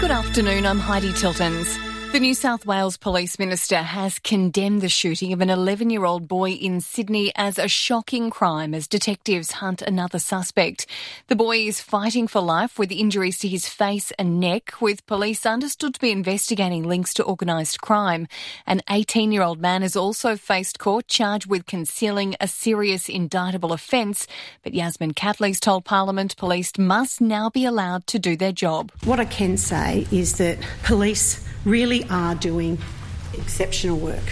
Good afternoon, I'm Heidi Tiltons. The New South Wales Police Minister has condemned the shooting of an 11-year-old boy in Sydney as a shocking crime as detectives hunt another suspect. The boy is fighting for life with injuries to his face and neck, with police understood to be investigating links to organised crime. An 18-year-old man has also faced court charged with concealing a serious indictable offence, but Yasmin Catley's told Parliament police must now be allowed to do their job. What I can say is that police really are doing exceptional work.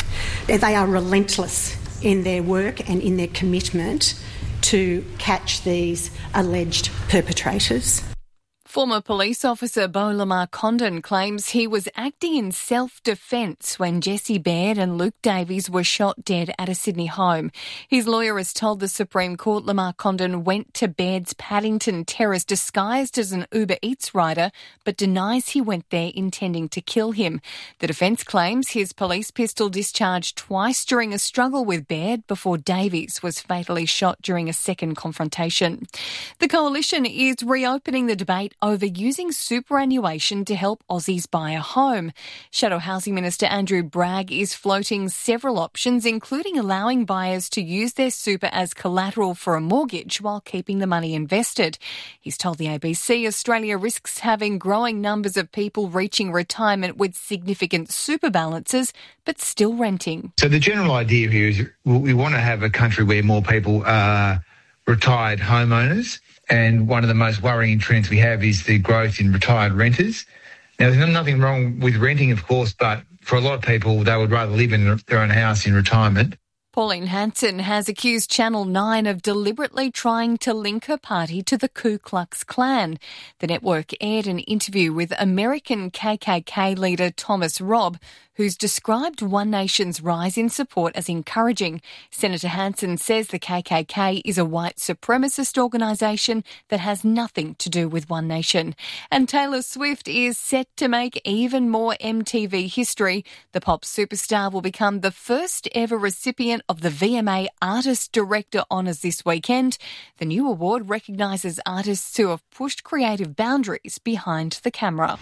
They are relentless in their work and in their commitment to catch these alleged perpetrators. Former police officer Beau Lamar Condon claims he was acting in self-defence when Jesse Baird and Luke Davies were shot dead at a Sydney home. His lawyer has told the Supreme Court Lamar Condon went to Baird's Paddington Terrace disguised as an Uber Eats rider, but denies he went there intending to kill him. The defence claims his police pistol discharged twice during a struggle with Baird before Davies was fatally shot during a second confrontation. The Coalition is reopening the debate over using superannuation to help Aussies buy a home. Shadow Housing Minister Andrew Bragg is floating several options, including allowing buyers to use their super as collateral for a mortgage while keeping the money invested. He's told the ABC Australia risks having growing numbers of people reaching retirement with significant super balances but still renting. So the general idea here is we want to have a country where more people are retired homeowners. And one of the most worrying trends we have is the growth in retired renters. Now, there's nothing wrong with renting, of course, but for a lot of people, they would rather live in their own house in retirement. Pauline Hanson has accused Channel 9 of deliberately trying to link her party to the Ku Klux Klan. The network aired an interview with American KKK leader Thomas Robb, who's described One Nation's rise in support as encouraging. Senator Hanson says the KKK is a white supremacist organisation that has nothing to do with One Nation. And Taylor Swift is set to make even more MTV history. The pop superstar will become the first ever recipient of the VMA Artist Director Honours this weekend. The new award recognises artists who have pushed creative boundaries behind the camera.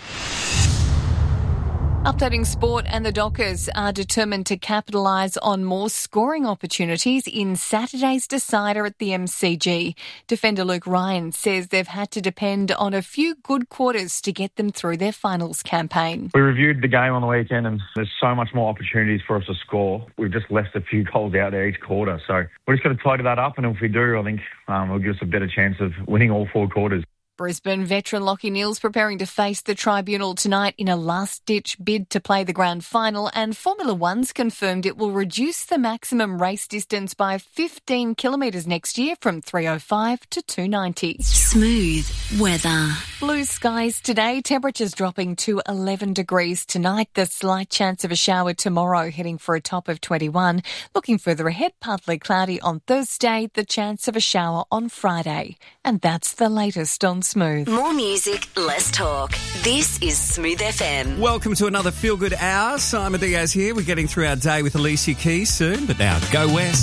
Updating sport, and the Dockers are determined to capitalise on more scoring opportunities in Saturday's decider at the MCG. Defender Luke Ryan says they've had to depend on a few good quarters to get them through their finals campaign. We reviewed the game on the weekend and there's so much more opportunities for us to score. We've just left a few goals out there each quarter. So we're just going to tidy that up, and if we do, I think it'll give us a better chance of winning all four quarters. Brisbane veteran Lachie Neale's preparing to face the tribunal tonight in a last-ditch bid to play the grand final, and Formula One's confirmed it will reduce the maximum race distance by 15 kilometres next year from 305 to 290. Smooth weather. Blue skies today, temperatures dropping to 11 degrees tonight. The slight chance of a shower tomorrow, heading for a top of 21. Looking further ahead, partly cloudy on Thursday, the chance of a shower on Friday. And that's the latest on Smooth. More music, less talk. This is Smooth FM. Welcome to another Feel Good Hour. Simon Diaz here. We're getting through our day with Alicia Keys soon, but now go west.